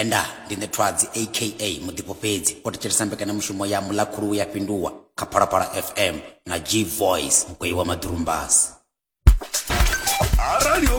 enda ndine Twadzi aka Mudipopedzi otachelesambeka na mushumo ya mulakuru ya pindua Kaparapara FM na G Voice mkwe wa madurumbasi. Radio